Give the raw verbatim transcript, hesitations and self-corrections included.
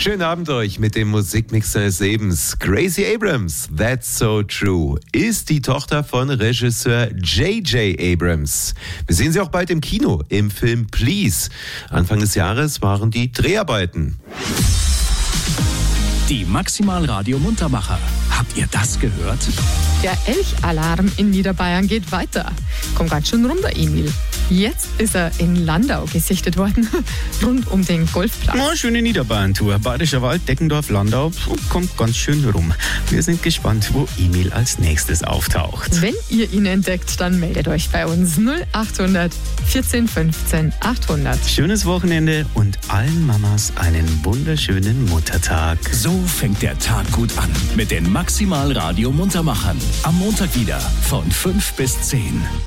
Schönen Abend euch mit dem Musikmixer des Lebens. Gracie Abrams, That's So True, ist die Tochter von Regisseur J J Abrams. Wir sehen sie auch bald im Kino, im Film Please. Anfang des Jahres waren die Dreharbeiten. Die Maximal Radio Muntermacher. Habt ihr das gehört? Der Elchalarm in Niederbayern geht weiter. Kommt ganz schön runter, Emil. Jetzt ist er in Landau gesichtet worden, rund um den Golfplatz. Na, schöne Niederbayern-Tour. Bayerischer Wald, Deckendorf, Landau. Kommt ganz schön rum. Wir sind gespannt, wo Emil als nächstes auftaucht. Wenn ihr ihn entdeckt, dann meldet euch bei uns null achthundert vierzehn fünfzehn achthundert. Schönes Wochenende und allen Mamas einen wunderschönen Muttertag. So fängt der Tag gut an mit den Maximal Radio Muntermachern. Am Montag wieder von fünf bis zehn.